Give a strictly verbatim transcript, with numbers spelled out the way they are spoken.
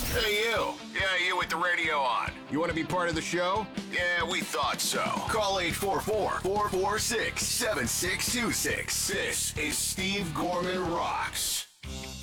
Hey, you. Yeah, you with the radio on. You want to be part of the show? Yeah, we thought so. Call eight four four, four four six, seven six two six. This is Steve Gorman Rocks.